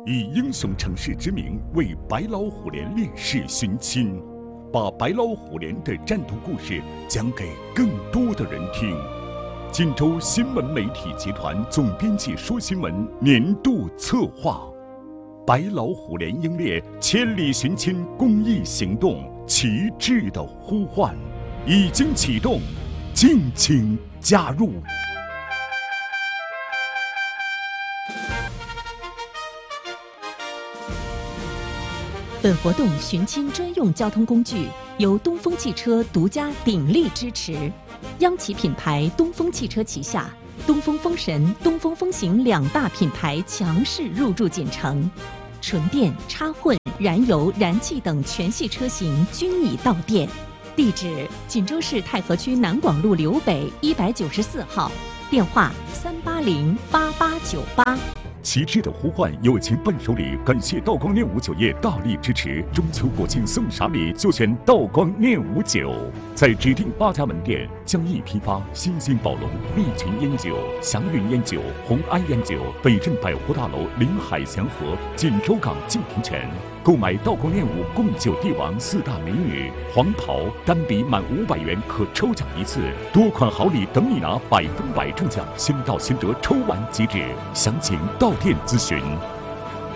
以英雄城市之名为白老虎连烈士寻亲，把白老虎连的战斗故事讲给更多的人听。锦州新闻媒体集团总编辑说新闻年度策划，白老虎连英烈千里寻亲公益行动旗帜的呼唤已经启动，敬请加入。 本活动寻亲专用交通工具由东风汽车独家鼎力支持，央企品牌东风汽车旗下东风风神、东风风行两大品牌强势入驻锦城，纯电、插混、燃油、燃气等全系车型均已到店。地址：锦州市太和区南广路刘北194号，电话3808898。 旗帜的呼唤，友情伴手礼，感谢道光念五酒业大力支持。中秋国庆送啥礼就选道光念五酒，在指定8家门店，江益批发、新兴宝龙、利群烟酒、祥云烟酒、红安烟酒，北镇百货大楼临海祥和、锦州港敬亭泉。购买道光念五贡酒帝王4大美女黄袍，单笔满500元可抽奖1次，多款好礼等你拿，100%中奖，先到先得，抽完即止。详情到店咨询。